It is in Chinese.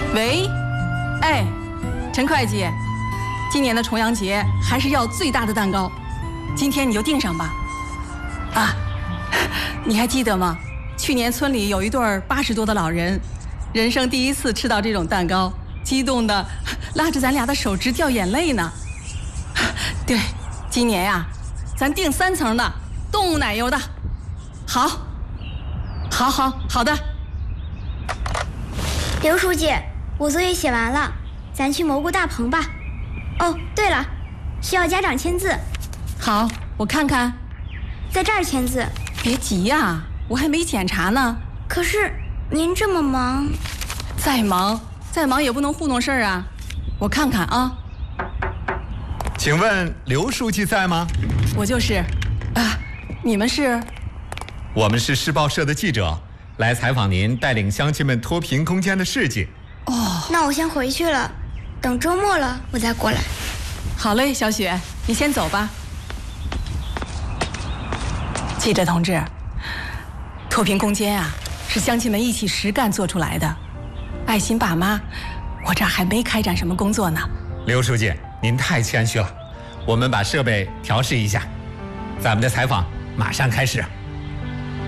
喂，哎，陈会计，今年的重阳节还是要最大的蛋糕，今天你就订上吧。啊，你还记得吗？去年村里有一对80多的老人，人生第一次吃到这种蛋糕，激动的拉着咱俩的手直掉眼泪呢。对，今年呀，咱订3层的，动物奶油的。好的。 刘书记，我作业写完了，咱去蘑菇大棚吧。哦，对了，需要家长签字。 好，我看看。 在这儿签字。 别急呀，我还没检查呢。 可是您这么忙。 再忙也不能糊弄事儿啊。我看看啊。 请问刘书记在吗？ 我就是。啊，你们是？ 我们是市报社的记者，来采访您带领乡亲们脱贫攻坚的事迹。 哦， 那我先回去了，等周末了我再过来。 好嘞，小雪，你先走吧。记者同志，脱贫攻坚啊，是乡亲们一起实干做出来的。爱心爸妈，我这儿还没开展什么工作呢。 刘书记，您太谦虚了，我们把设备调试一下，咱们的采访马上开始。